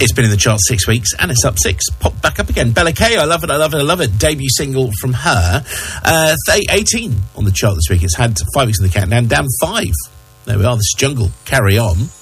It's been in the charts 6 weeks, and it's up 6. Popped back up again. Bella K, I love it, I love it, I love it. Debut single from her. 18 on the chart this week. It's had 5 weeks in the countdown, down 5. There we are, this Jungle, Carry On.